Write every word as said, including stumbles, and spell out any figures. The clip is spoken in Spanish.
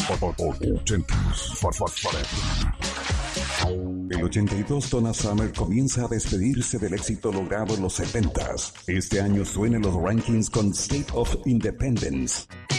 ochentas Forever. El ochenta y dos Donna Summer comienza a despedirse del éxito logrado en los setentas. Este año suena en los rankings con State of Independence.